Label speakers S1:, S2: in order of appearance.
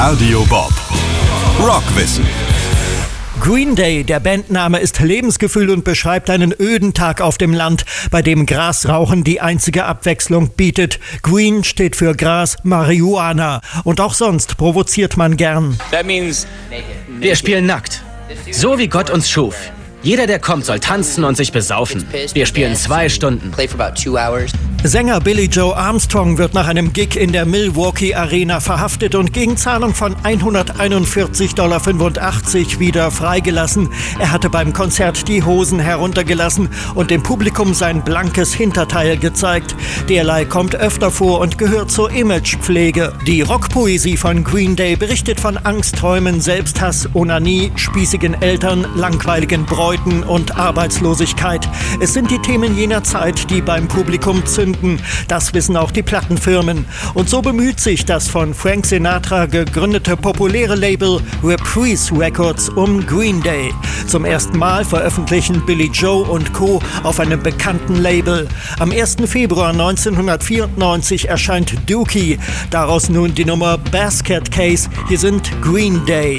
S1: Radio Bob. Rockwissen.
S2: Green Day, der Bandname, ist Lebensgefühl und beschreibt einen öden Tag auf dem Land, bei dem Grasrauchen die einzige Abwechslung bietet. Green steht für Gras, Marihuana. Und auch sonst provoziert man gern.
S3: Wir spielen nackt, so wie Gott uns schuf. Jeder, der kommt, soll tanzen und sich besaufen. Wir spielen 2 Stunden.
S2: Sänger Billy Joe Armstrong wird nach einem Gig in der Milwaukee Arena verhaftet und gegen Zahlung von $141,85 wieder freigelassen. Er hatte beim Konzert die Hosen heruntergelassen und dem Publikum sein blankes Hinterteil gezeigt. Derlei kommt öfter vor und gehört zur Imagepflege. Die Rockpoesie von Green Day berichtet von Angstträumen, Selbsthass, Onanie, spießigen Eltern, langweiligen Bräuten und Arbeitslosigkeit. Es sind die Themen jener Zeit, die beim Publikum zünden. Das wissen auch die Plattenfirmen. Und so bemüht sich das von Frank Sinatra gegründete populäre Label Reprise Records um Green Day. Zum ersten Mal veröffentlichen Billy Joe und Co. auf einem bekannten Label. Am 1. Februar 1994 erscheint Dookie. Daraus nun die Nummer Basket Case. Hier sind Green Day.